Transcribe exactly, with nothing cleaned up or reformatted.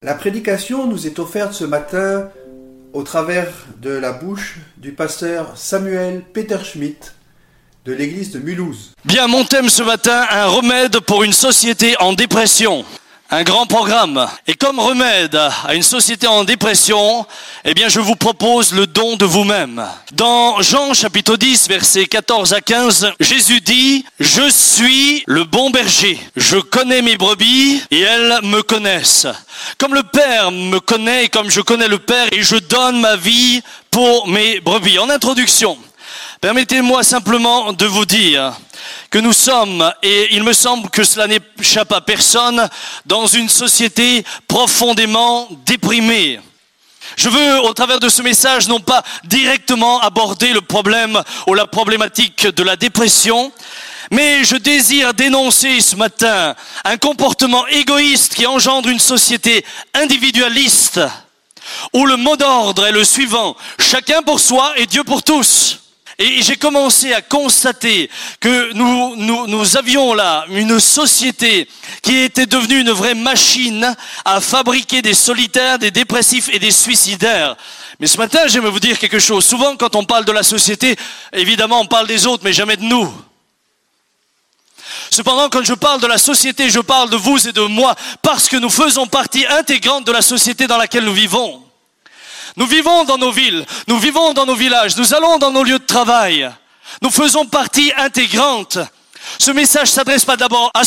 La prédication nous est offerte ce matin au travers de la bouche du pasteur Samuel Peter Schmidt de l'église de Mulhouse. Bien, mon thème ce matin, un remède pour une société en dépression. Un grand programme. Et comme remède à une société en dépression, eh bien, je vous propose le don de vous-même. Dans Jean chapitre dix, versets quatorze à quinze, Jésus dit « Je suis le bon berger. Je connais mes brebis et elles me connaissent. Comme le Père me connaît et comme je connais le Père, et je donne ma vie pour mes brebis. » En introduction, permettez-moi simplement de vous dire que nous sommes, et il me semble que cela n'échappe à personne, dans une société profondément déprimée. Je veux, au travers de ce message, non pas directement aborder le problème ou la problématique de la dépression, mais je désire dénoncer ce matin un comportement égoïste qui engendre une société individualiste, où le mot d'ordre est le suivant: chacun pour soi et Dieu pour tous. Et j'ai commencé à constater que nous, nous, nous avions là une société qui était devenue une vraie machine à fabriquer des solitaires, des dépressifs et des suicidaires. Mais ce matin, j'aimerais vous dire quelque chose. Souvent, quand on parle de la société, évidemment, on parle des autres, mais jamais de nous. Cependant, quand je parle de la société, je parle de vous et de moi, parce que nous faisons partie intégrante de la société dans laquelle nous vivons. Nous vivons dans nos villes, nous vivons dans nos villages, nous allons dans nos lieux de travail. Nous faisons partie intégrante. Ce message ne s'adresse pas d'abord à